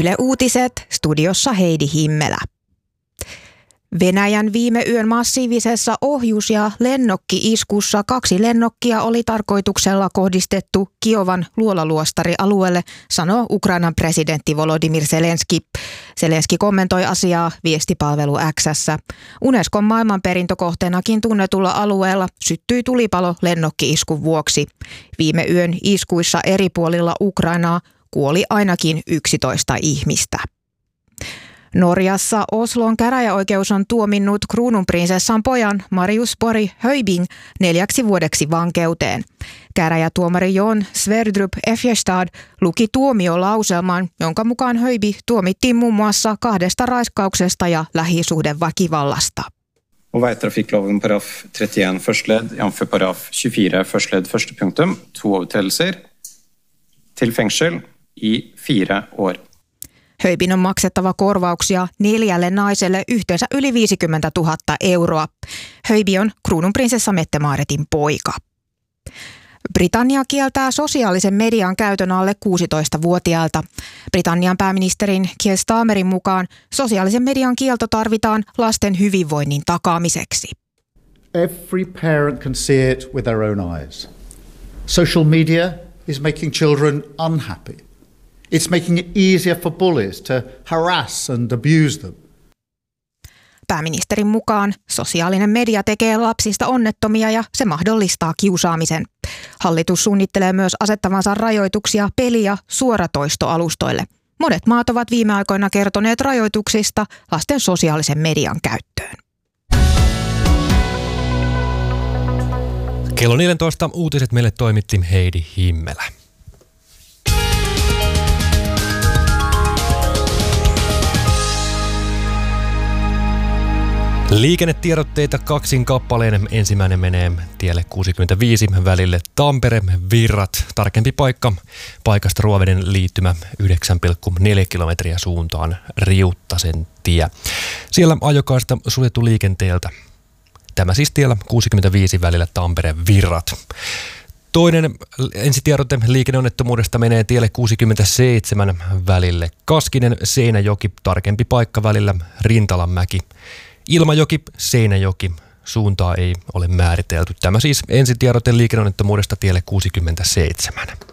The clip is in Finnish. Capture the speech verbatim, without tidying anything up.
Yle Uutiset, studiossa Heidi Himmelä. Venäjän viime yön massiivisessa ohjus- ja lennokki-iskussa kaksi lennokkia oli tarkoituksella kohdistettu Kiovan luolaluostarialueelle, sanoo Ukrainan presidentti Volodymyr Zelenski. Zelenski kommentoi asiaa viestipalvelu X:ssä. Unescon maailmanperintökohteenakin tunnetulla alueella syttyi tulipalo lennokki-iskun vuoksi. Viime yön iskuissa eri puolilla Ukrainaa kuoli ainakin yksitoista ihmistä. Norjassa Oslon käräjäoikeus on tuominnut kruununprinsessan pojan Marius Borg Højbing neljäksi vuodeksi vankeuteen. Käräjätuomari Jon Sverdrup Efjestad luki tuomiolauselman, jonka mukaan Højbing tuomittiin muun muassa kahdesta raiskauksesta ja lähisuhdeväkivallasta. Og veitrafikkloven paragraf trettien første ledd, jf. paragraf tjuefire første ledd første punktum, to overtredelser til fengsel i fire år. Højbing on maksettava korvauksia neljälle naiselle yhteensä yli viisikymmentätuhatta euroa. Højbing on kruununprinsessa Mette-Maaretin poika. Britannia kieltää sosiaalisen median käytön alle kuusitoistavuotiailta. Britannian pääministerin Keir Starmerin mukaan sosiaalisen median kielto tarvitaan lasten hyvinvoinnin takaamiseksi. Every parent can see it with their own eyes. Social media is making children unhappy. It's making it easier for bullies to harass and abuse them. Pääministerin mukaan sosiaalinen media tekee lapsista onnettomia ja se mahdollistaa kiusaamisen. Hallitus suunnittelee myös asettavansa rajoituksia peli- ja suoratoistoalustoille. Monet maat ovat viime aikoina kertoneet rajoituksista lasten sosiaalisen median käyttöön. Kello neljätoista uutiset meille toimitti Heidi Himmelä. Liikennetiedotteita kaksin kappaleen. Ensimmäinen menee tielle kuusikymmentäviisi välille Tampere-Virrat. Tarkempi paikka paikasta Ruoveden liittymä yhdeksän pilkku neljä kilometriä suuntaan Riuttasen tie. Siellä ajokaista suljettu liikenteeltä. Tämä siis tiellä kuusikymmentäviisi välillä Tampere-Virrat. Toinen ensitiedote liikenneonnettomuudesta menee tielle kuusikymmentäseitsemän välille Kaskinen-Seinäjoki. Tarkempi paikka välillä Rintalanmäki. Ilmajoki, Seinäjoki, suuntaa ei ole määritelty. Tämä siis ensitiedote liikenneonnettomuudesta tielle kuusikymmentäseitsemän.